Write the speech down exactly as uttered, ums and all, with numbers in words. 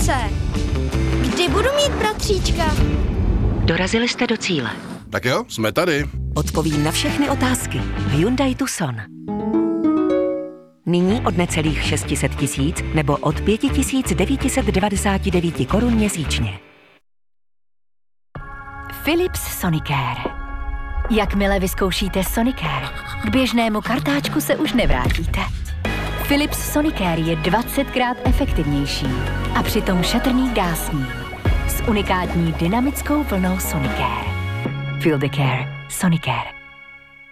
Filipse, kdy budu mít bratříčka? Dorazili jste do cíle. Tak jo, jsme tady. Odpovím na všechny otázky v Hyundai Tucson. Nyní od necelých šest set tisíc nebo od pět tisíc devět set devadesát devět korun měsíčně. Philips Sonicare. Jakmile vyzkoušíte Sonicare, k běžnému kartáčku se už nevrátíte. Philips Sonicare je dvacetkrát efektivnější a přitom šetrný k dásním. S unikátní dynamickou vlnou Sonicare. Feel the care. Sonicare.